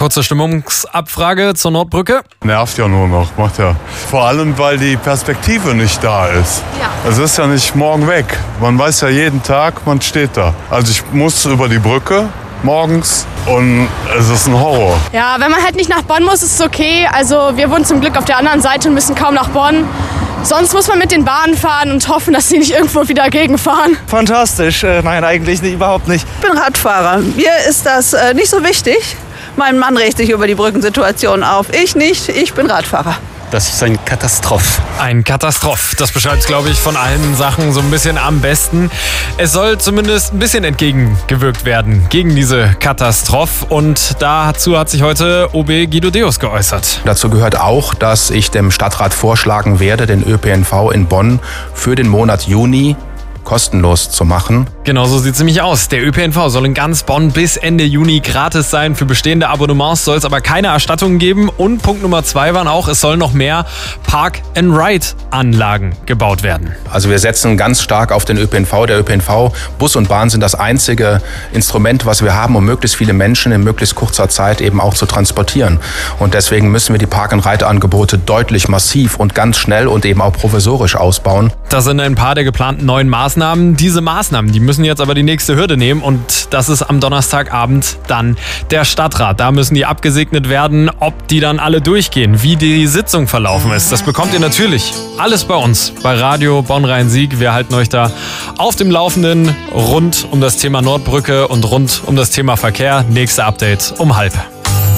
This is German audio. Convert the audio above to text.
kurze Stimmungsabfrage zur Nordbrücke. Nervt ja nur noch, macht ja. Vor allem, weil die Perspektive nicht da ist. Ja. Es ist ja nicht morgen weg. Man weiß ja jeden Tag, man steht da. Also ich muss über die Brücke morgens und es ist ein Horror. Ja, wenn man halt nicht nach Bonn muss, ist es okay. Also wir wohnen zum Glück auf der anderen Seite und müssen kaum nach Bonn. Sonst muss man mit den Bahnen fahren und hoffen, dass sie nicht irgendwo wieder gegenfahren. Fantastisch. Nein, eigentlich nicht, überhaupt nicht. Ich bin Radfahrer. Mir ist das nicht so wichtig. Mein Mann regt sich über die Brückensituation auf. Ich nicht, ich bin Radfahrer. Das ist ein Katastroph. Ein Katastroph. Das beschreibt, glaube ich, von allen Sachen so ein bisschen am besten. Es soll zumindest ein bisschen entgegengewirkt werden gegen diese Katastrophe. Und dazu hat sich heute OB Guido Deus geäußert. Dazu gehört auch, dass ich dem Stadtrat vorschlagen werde, den ÖPNV in Bonn für den Monat Juni kostenlos zu machen. Genau so sieht es nämlich aus. Der ÖPNV soll in ganz Bonn bis Ende Juni gratis sein. Für bestehende Abonnements soll es aber keine Erstattungen geben. Und Punkt Nummer 2 war auch, es sollen noch mehr Park-and-Ride-Anlagen gebaut werden. Also wir setzen ganz stark auf den ÖPNV. Der ÖPNV, Bus und Bahn sind das einzige Instrument, was wir haben, um möglichst viele Menschen in möglichst kurzer Zeit eben auch zu transportieren. Und deswegen müssen wir die Park-and-Ride-Angebote deutlich massiv und ganz schnell und eben auch provisorisch ausbauen. Das sind ein paar der geplanten neuen Maßnahmen. Diese Maßnahmen, die müssen jetzt aber die nächste Hürde nehmen und das ist am Donnerstagabend dann der Stadtrat. Da müssen die abgesegnet werden, ob die dann alle durchgehen, wie die Sitzung verlaufen ist. Das bekommt ihr natürlich alles bei uns, bei Radio Bonn-Rhein-Sieg. Wir halten euch da auf dem Laufenden rund um das Thema Nordbrücke und rund um das Thema Verkehr. Nächste Update um 12:30.